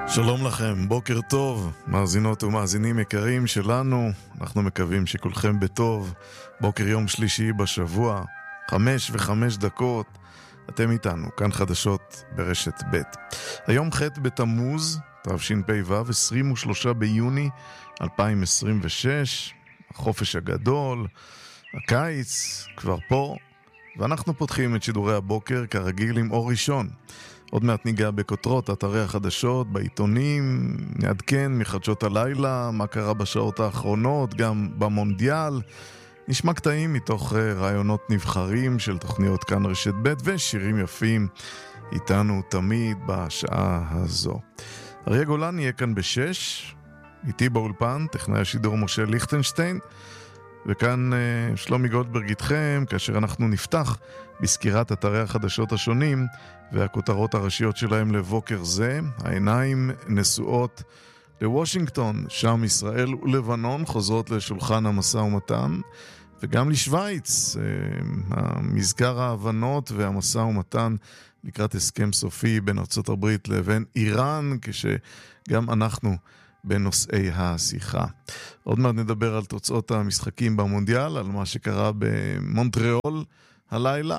שלום לכם, בוקר טוב, מאזינות ומאזינים יקרים שלנו. אנחנו מקווים שכולכם בטוב. בוקר יום שלישי בשבוע, 5:05. אתם איתנו, כאן חדשות ברשת ב'. היום ח' בתמוז, תשפ"ו, 23 ביוני 2026, החופש הגדול, הקיץ כבר פה, ואנחנו פותחים את שידורי הבוקר כרגיל עם אור ראשון. עוד מעט ניגע בכותרות אתרי החדשות, בעיתונים, נעדכן מחדשות הלילה, מה קרה בשעות האחרונות, גם במונדיאל. נשמע קטעים מתוך רעיונות נבחרים של תוכניות כאן רשת ב' ושירים יפים איתנו תמיד בשעה הזו. אריה גולן יהיה כאן ב-6, איתי באולפן, טכנאי השידור משה ליכטנשטיין, וכאן שלומי גולדברג איתכם, כאשר אנחנו נפתח בסקירת אתרי החדשות השונים והכותרות הראשיות שלהם לבוקר זה. העיניים נשואות לוושינגטון, שם ישראל ולבנון חוזרות לשולחן המשא ומתן, וגם לשוויץ, מזכר ההבנות והמשא ומתן לקראת הסכם סופי בין ארצות הברית לבין איראן, כשגם אנחנו בנושאי השיחה. עוד מעט נדבר על תוצאות המשחקים במונדיאל, על מה שקרה במונטריאול הלילה,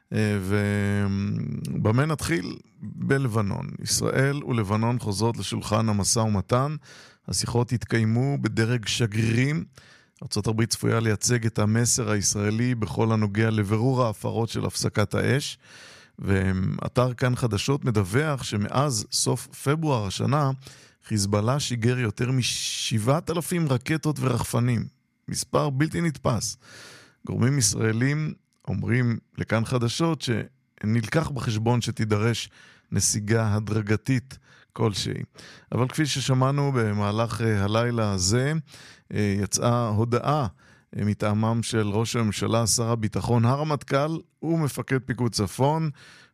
ובמה נתחיל? בלבנון. ישראל ולבנון חוזרות לשולחן המשא ומתן. השיחות התקיימו בדרג שגרירים. ארצות הברית צפויה לייצג את המסר הישראלי בכל הנוגע לבירור ההפרות של הפסקת האש, ואתר כאן חדשות מדווח שמאז סוף פברואר השנה חיזבאללה שיגר יותר מ7,000 רקטות ורחפנים. מספר בלתי נתפס. גורמים ישראלים אומרים לכאן חדשות שנלקח בחשבון שתידרש נסיגה הדרגתית כלשהי. אבל כפי ששמענו במהלך הלילה הזה, יצאה הודעה מטעמם של ראש הממשלה, שר הביטחון, הרמטכ"ל ומפקד פיקוד צפון,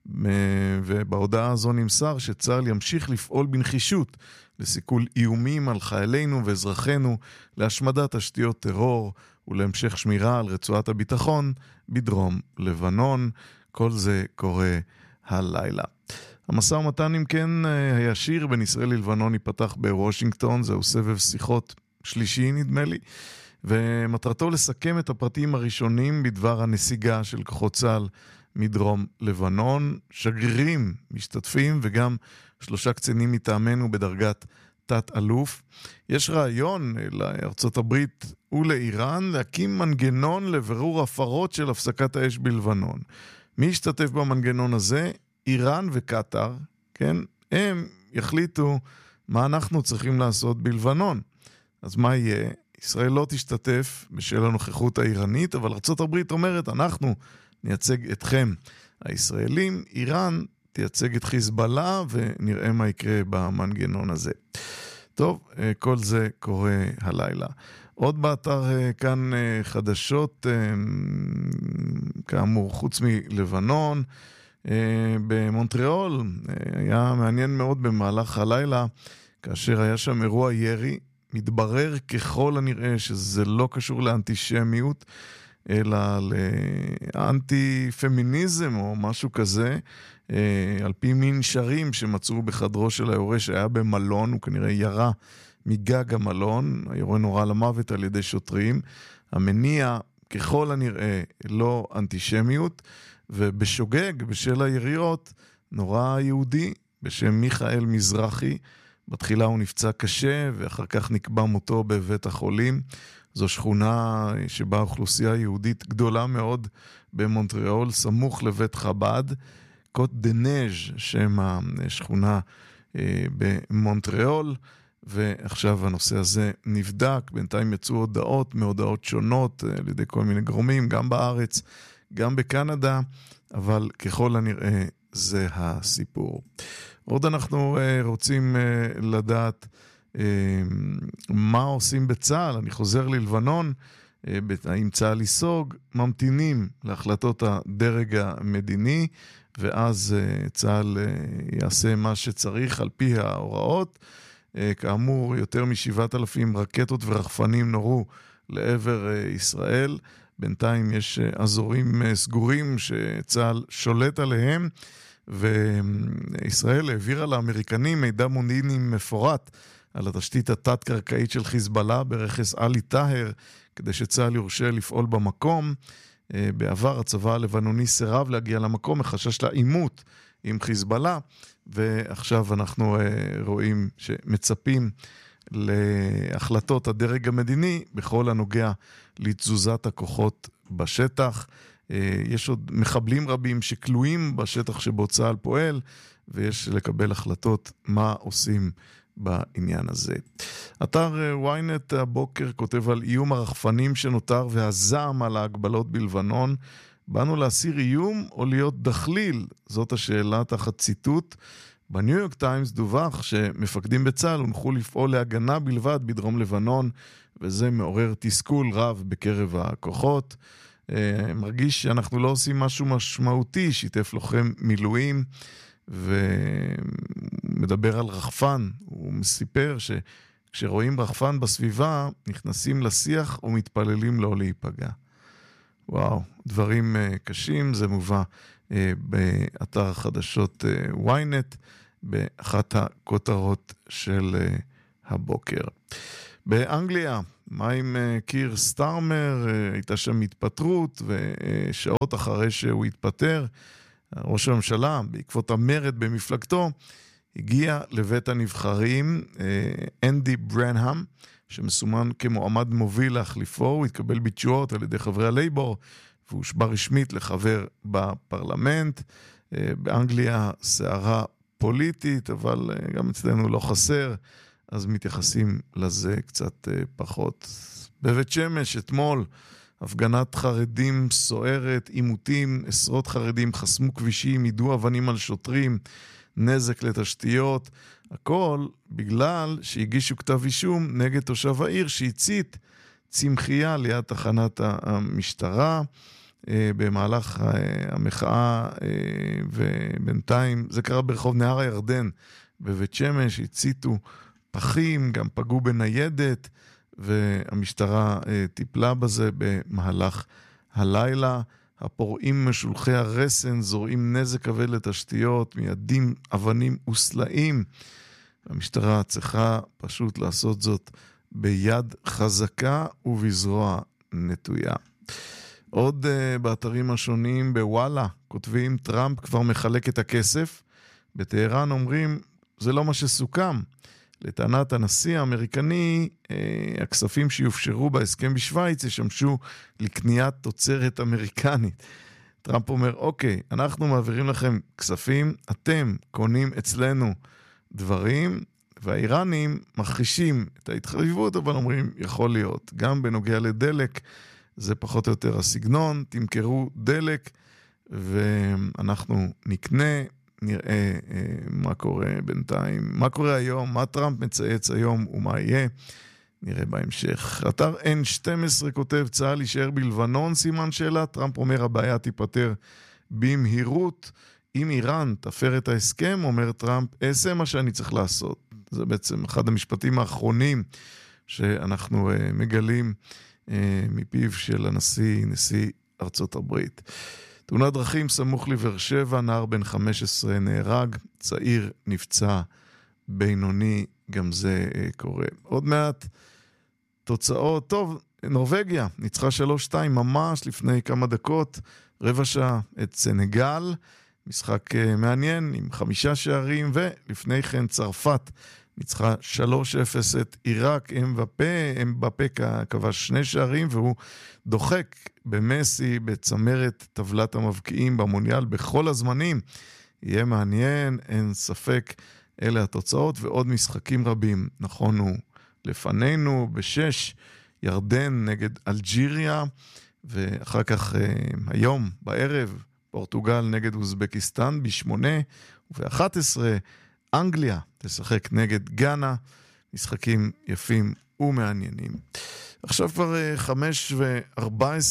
ובהודעה הזו נמסר שצה"ל ימשיך לפעול בנחישות לסיכול איומים על חיילינו ואזרחינו, להשמדת תשתיות טרור ולהמשך שמירה על רצועת הביטחון בדרום לבנון. כל זה קורה הלילה. המשא ומתן אם כן הישיר בין ישראל ללבנון ייפתח בוושינגטון, זהו סבב שיחות שלישי נדמה לי, ומטרתו לסכם את הפרטים הראשונים בדבר הנסיגה של כוחות צה"ל מדרום לבנון. שגרירים משתתפים וגם 3 קצינים מטעמנו בדרגת תת-אלוף. יש רעיון לארצות הברית ולאיראן להקים מנגנון לבירור הפרות של הפסקת האש בלבנון. מי ישתתף במנגנון הזה? איראן וקטר, כן? הם יחליטו מה אנחנו צריכים לעשות בלבנון. אז מה יהיה? ישראל לא תשתתף בשל הנוכחות האיראנית, אבל ארצות הברית אומרת, אנחנו נייצג אתכם הישראלים, איראן תייצג את חיזבאללה, ונראה מה יקרה במנגנון הזה. טוב, כל זה קורה הלילה. עוד באתר כאן חדשות, כאמור, חוץ מלבנון, במונטריאול, היה מעניין מאוד במהלך הלילה, כאשר היה שם אירוע ירי, מתברר ככל הנראה שזה לא קשור לאנטישמיות, אלא לאנטי-פמיניזם או משהו כזה, על פי מין שרים שמצאו בחדרו של היורה שהיה במלון, הוא כנראה ירה מגג המלון, היורה נורה למוות על ידי שוטרים, המניע ככל הנראה לא אנטישמיות, ובשוגג, בשל היריות, נורה יהודי בשם מיכאל מזרחי, בתחילה הוא נפצע קשה ואחר כך נקבע מותו בבית החולים. זו שכונה שבה אוכלוסייה יהודית גדולה מאוד במונטריאול, סמוך לבית חב"ד, קוט דנז' שם השכונה במונטריאול, ועכשיו הנושא הזה נבדק. בינתיים יצאו הודעות מהודעות שונות על ידי כל מיני גורמים, גם בארץ, גם בקנדה, אבל ככל הנראה זה הסיפור. עוד אנחנו רוצים לדעת מה עושים בצה"ל. אני חוזר ללבנון, האם צה"ל ייסוג, ממתינים להחלטות הדרג המדיני, ואז צה"ל יעשה מה שצריך על פי ההוראות. כאמור, יותר מ7,000 רקטות ורחפנים נורו לעבר ישראל. בינתיים יש אזורים סגורים שצה"ל שולט עליהם, וישראל העבירה לאמריקנים מידע מודיעיני מפורט על התשתית התת-קרקעית של חיזבאללה ברכס אלי טהר, כדי שצה"ל יורשה לפעול במקום. בעבר הצבא הלבנוני סירב להגיע למקום, מחשש לעימות עם חיזבאללה, ועכשיו אנחנו רואים שמצפים להחלטות הדרג המדיני בכל הנוגע לתזוזת הכוחות בשטח. יש עוד מחבלים רבים שכלואים בשטח שבו צה"ל פועל, ויש לקבל החלטות מה עושים בעניין הזה. אתר ynet הבוקר כותב על איום הרחפנים שנותר והזעם על ההגבלות בלבנון. באנו להסיר איום או להיות דחליל? זאת השאלה תחת ציטוט. בניו יורק טיימס דווח שמפקדים בצה"ל הונחו לפעול להגנה בלבד בדרום לבנון, וזה מעורר תסכול רב בקרב הכוחות. מרגיש שאנחנו לא עושים משהו משמעותי, שיתף לוחם מילואים ומדבר על רחפן. הוא מסיפר שכשרואים רחפן בסביבה נכנסים לשיח ומתפללים לא להיפגע. וואו, דברים קשים. זה מובא באתר החדשות ynet באחת הכותרות של הבוקר. באנגליה, מה עם קיר סטארמר? הייתה שם התפטרות, ושעות אחרי שהוא התפטר, ראש הממשלה, בעקבות המרד במפלגתו, הגיע לבית הנבחרים אנדי ברנהאם, שמסומן כמועמד מוביל להחליפו. הוא התקבל בתשואות על ידי חברי הלייבור, והושבע רשמית לחבר בפרלמנט. באנגליה סערה פוליטית, אבל גם אצלנו לא חסר, אז מתייחסים לזה קצת פחות. בבית שמש אתמול, הפגנת חרדים סוערת, עימותים, עשרות חרדים חסמו כבישים, יידו אבנים על שוטרים, נזק לתשתיות, הכל בגלל שהגישו כתב אישום נגד תושב העיר שהצית צמחייה ליד תחנת המשטרה במהלך המחאה, ובינתיים זה קרה ברחוב נהר הירדן בבית שמש, הציתו פחים, גם פגעו בניידת, והמשטרה טיפלה בזה במהלך הלילה. הפורעים משולחי הרסן זורעים נזק כבד לתשתיות, מיידים אבנים וסלעים. המשטרה צריכה פשוט לעשות זאת ביד חזקה ובזרוע נטויה. עוד באתרים השונים, בוואלה כותבים טראמפ כבר מחלק את הכסף. בטהרן אומרים זה לא מה שסוכם. לטענת הנשיא האמריקני, הכספים שיופשרו בהסכם בשוויץ ישמשו לקניית תוצרת אמריקנית. טראמפ אומר, אוקיי, אנחנו מעבירים לכם כספים, אתם קונים אצלנו דברים, והאיראנים מכחישים את ההתחייבות, אבל אומרים, יכול להיות. גם בנוגע לדלק, זה פחות או יותר הסגנון, תמכרו דלק, ואנחנו נקנה, נראה מה קורה בינתיים, מה קורה היום, מה טראמפ מצייץ היום ומה יהיה, נראה בהמשך. אתר N12 כותב, צה"ל יישאר בלבנון, סימן שאלה, טראמפ אומר הבעיה תיפטר במהירות, אם איראן תפר את ההסכם, אומר טראמפ, אעשה מה שאני צריך לעשות. זה בעצם אחד המשפטים האחרונים שאנחנו מגלים מפיו של נשיא ארצות הברית. תאונת דרכים סמוך לבאר שבע, נער בן 15 נהרג, צעיר נפצע בינוני, גם זה קורה. עוד מעט תוצאות, טוב, נורווגיה ניצחה 3-2 ממש לפני כמה דקות, רבע שעה את סנגל, משחק מעניין עם 5 שערים, ולפני כן צרפת ניצחה 3-0 את עיראק, אמבפה כבש 2 שערים, והוא דוחק במסי בצמרת טבלת המבקיעים במונדיאל בכל הזמנים. יהיה מעניין, אין ספק, אלה התוצאות, ועוד משחקים רבים נכונו לפנינו. ב-6 ירדן נגד אלג'יריה, ואחר כך היום בערב פורטוגל נגד אוזבקיסטן, ב-8 וב-11 אנגליה תשחק נגד גאנה, משחקים יפים ומעניינים. עכשיו כבר 5:14,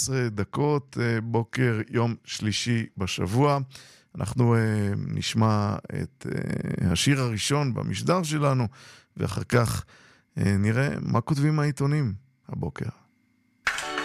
בוקר יום שלישי בשבוע. אנחנו נשמע את השיר הראשון במשדר שלנו, ואחר כך נראה מה כותבים העיתונים הבוקר.